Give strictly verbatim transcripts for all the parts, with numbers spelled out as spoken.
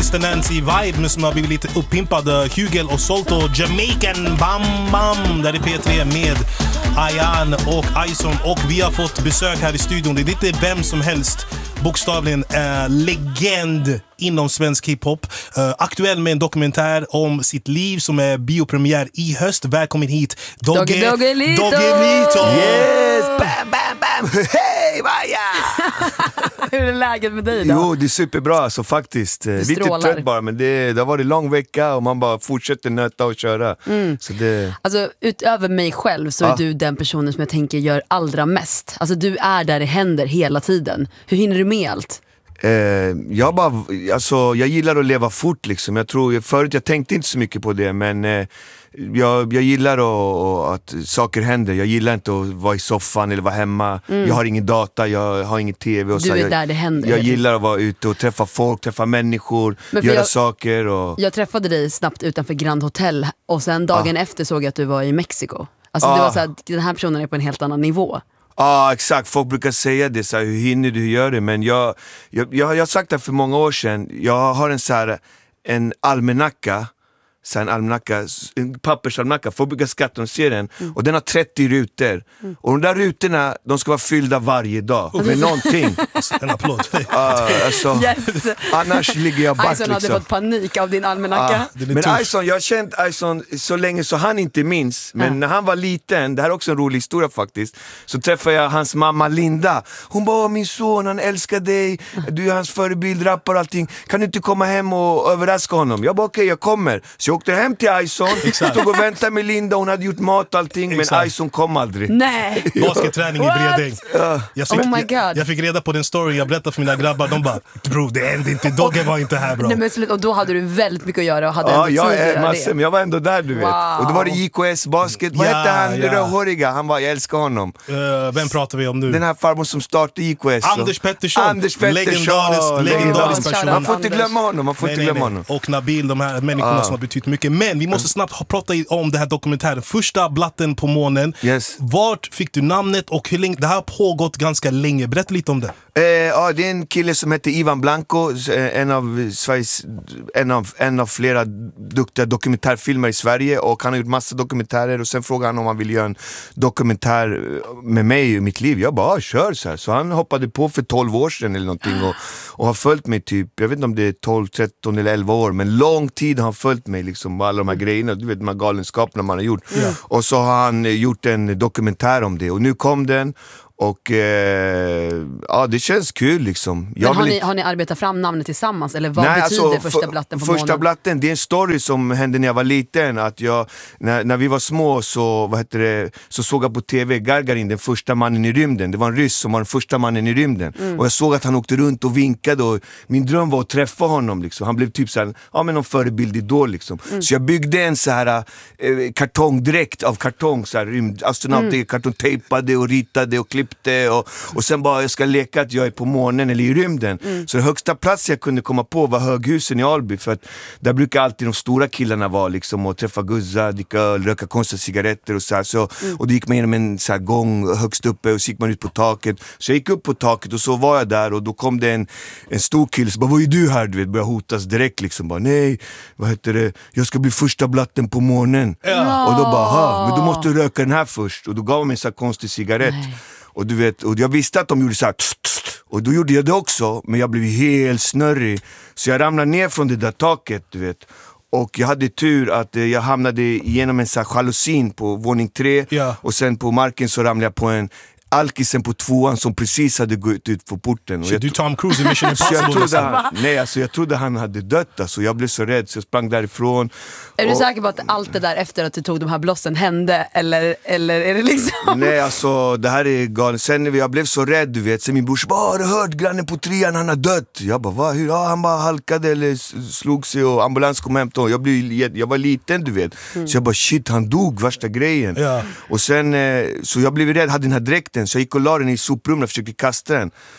Mister Nancy-vibe nu som har blivit lite uppimpad. Hugel och Solto, Jamaican Bam Bam. Där är P tre med Ayan och Ison. Och vi har fått besök här i studion. Det är inte vem som helst. Bokstavligen äh, legend inom svensk hiphop. Äh, aktuell med en dokumentär om sitt liv som är biopremiär i höst. Välkommen hit, Dogge Dogge Doggelito! Doggelito! Yes! Bam, bam, bam! Hej, Maja! Hur är läget med dig då? Jo, det är superbra så faktiskt. Du lite trött bara, men det, det har varit en lång vecka och man bara fortsätter nöta och köra. Mm. Så det... Alltså, utöver mig själv så är ja. du den personen som jag tänker gör allra mest. Alltså, du är där det händer hela tiden. Hur hinner du med allt? Eh, jag, bara, alltså, jag gillar att leva fort liksom. Jag tror, förut jag tänkte inte så mycket på det, men eh, jag, jag gillar att, att saker händer. Jag gillar inte att vara i soffan eller vara hemma. Mm. Jag har ingen data, jag har ingen tv och du så. är jag, där det händer. Jag gillar att vara ute och träffa folk, träffa människor, göra jag, saker och... Jag träffade dig snabbt utanför Grand Hotel och sen dagen ah. efter såg jag att du var i Mexiko. Alltså ah. det var så här, den här personen är på en helt annan nivå. Ja, ah, exakt. Folk brukar säga det så här, hur hinner du, hur gör det? Men jag, jag, jag, jag har sagt det för många år sedan. Jag har en så här, en almanacka, så en almanacka, en pappersalmanacka. Folk brukar skratta, de ser den. Mm. Och den har trettio rutor. Mm. Och de där rutorna, de ska vara fyllda varje dag. Mm. Med någonting. Alltså, en applåd. uh, alltså, yes. Annars ligger jag back. Ison liksom. hade fått panik av din almanacka. Uh, men Ison, jag har känt Ison så länge så han inte minns. Men mm. när han var liten, det här är också en rolig historia faktiskt. Så träffade jag hans mamma Linda. Hon bara, min son, han älskar dig. Du är hans förebild, rappar och allting. Kan du inte komma hem och överraska honom? Jag bara, okej, okay, jag kommer. Så jag åkte hem till Ison, stod och väntade med Linda, hon hade gjort mat och allting, men Exakt. Ison kom aldrig. Nej. Basketträning i Bredäng. Uh, jag, fick, oh my God. Jag, jag fick reda på den story, jag berättade för mina grabbar, de bara, bro, det hände inte, Dogge var inte här, bro. Nej, men slut, och då hade du väldigt mycket att göra och hade ja, ändå jag tid är att massor, men jag var ändå där, du vet. Wow. Och då var det I K S basket, vad ja, hette han, ja. rödhåriga? Han var, jag älskar honom. Uh, vem pratar vi om nu? Den här farmor som startade I K S. Anders Pettersson. Anders Pettersson. Legendarisk, legendarisk person. Man får inte glömma honom, man får nej, inte glömma nej, nej. honom. Och Nabil, de här människorna ah. som har betytt mycket. Men vi måste snabbt prata om det här dokumentären. Första blatten på månen. Yes. Vart fick du namnet och hur länge? Det här har pågått ganska länge. Berätta lite om det. Eh, ja, det är en kille som heter Ivan Blanco, en av Sveriges, en av, en av flera duktiga dokumentärfilmer i Sverige, och han har gjort massa dokumentärer, och sen frågade han om han ville göra en dokumentär med mig i mitt liv. Jag bara, ah, kör så här. Så han hoppade på för tolv år sedan eller någonting och, och har följt mig typ, jag vet inte om det är tolv, tretton eller elva år, men lång tid har han följt mig liksom, alla de här grejerna, du vet, de här galenskaperna man har gjort. Mm. Och så har han gjort en dokumentär om det, och nu kom den. Och eh, ja, det känns kul liksom. Men har, ni, har ni arbetat fram namnet tillsammans? Eller vad Nej, betyder alltså, första blatten på första månaden? blatten, det är en story som hände när jag var liten. Att jag, när, när vi var små så, vad heter det, så såg jag på tv Gagarin, den första mannen i rymden. Det var en ryss som var den första mannen i rymden. Mm. Och jag såg att han åkte runt och vinkade, och min dröm var att träffa honom liksom. Han blev typ såhär, ja men någon förebild idol liksom. Mm. Så jag byggde en så här eh, kartongdräkt av kartong, så här rymd, astronauter, mm. kartongtejpade och ritade och klippte. Och, och sen bara, jag ska leka att jag är på månen eller i rymden. Mm. Så den högsta plats jag kunde komma på var Höghusen i Alby, för att där brukar alltid de stora killarna vara liksom, och träffa guzzar, dricka öl, röka konstiga cigaretter och så här. Så, mm. Och då gick man genom en så här gång högst uppe, och så gick man ut på taket. Så jag gick upp på taket, och så var jag där, och då kom det en, en stor kille som bara, vad är du här? Du vet, började hotas direkt liksom. Bara, nej, vad heter det? Jag ska bli första blatten på månen. Ja. Och då bara, ha, men då måste du röka den här först. Och då gav man en så här konstig cigarett. Nej. Och du vet, och jag visste att de gjorde så här, tss, tss, och då gjorde jag det också, men jag blev helt snurrig. Så jag ramlade ner från det där taket, du vet. Och jag hade tur att eh, jag hamnade igenom en så här jalusin på våning tre. Ja. Och sen på marken så ramlade jag på en alkisen på tvåan som precis hade gått ut på porten. Så du Tom Cruise i Mission Impossible? Han, nej, alltså jag trodde han hade dött, alltså. Jag blev så rädd så jag sprang därifrån. Är och, du säker på att allt det där efter att du tog de här blossen hände? Eller, eller är det liksom... Nej, alltså det här är galet. Sen när jag blev så rädd, du vet, sen min bror bara, har du hört grannen på trean, han har dött? Jag bara, va? Hur? Ja, han bara halkade eller slog sig och ambulans kom hem och jag, blev, jag var liten, du vet. Mm. Så jag bara, shit, han dog, värsta grejen. Ja. Och sen, så jag blev rädd, hade den här dräkten. Så jag gick och la den i soprummet och försökte kasta den.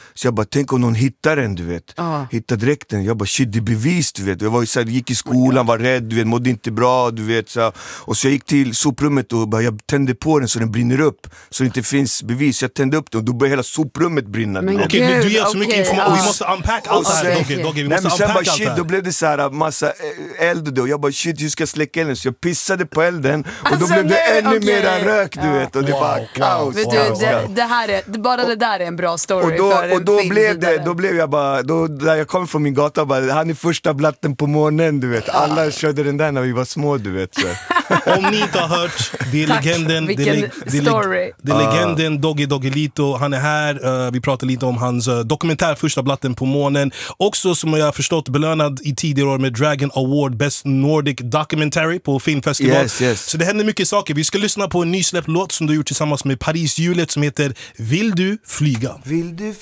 Så jag bara, tänk om någon hittar den, du vet. Ah. Hittar dräkten. Jag bara, shit, det är bevis, du vet. Jag var ju så här, gick i skolan, var rädd, du vet, mådde inte bra, du vet. Så här. Och så jag gick till soprummet och bara, jag tände på den så den brinner upp. Så det inte finns bevis. Jag tände upp den och då började hela soprummet brinna. Men du vet. Okej, men du ger så Okej, mycket information. ja. Vi måste unpack allt det här, Och Dogge. sen- Dogge, vi Nej, måste men sen bara unpack allt det shit, då här. blev det så här massa eld och jag bara shit, hur ska jag släcka elden? Så jag pissade på elden och då Alltså, blev det nej, ännu okej. mera rök, du vet. Och det Wow, var wow, kaos. Vet wow, du, kaos, det, kaos. det här är, bara det där är en bra story Och då, för en och då, film blev det, vidare. då blev jag bara, då, där jag kom från min gata bara, han är första blatten på månen, du vet. Alla körde den där när vi var små, du vet. Så. Om ni inte har hört, det är Tack, legenden. Det är, vilken leg- det är, leg- story. det är legenden Dogge Doggelito. Han är här. Uh, vi pratar lite om hans uh, dokumentär Första blatten på månen. Också, som jag har förstått, belönad i tidigare år med Dragon Award Best Nordic Documentary på filmfestival. Yes, yes. Så det händer mycket saker. Vi ska lyssna på en nysläppt låt som du har gjort tillsammans med Paris Hjulet som heter Vill du flyga? Vill du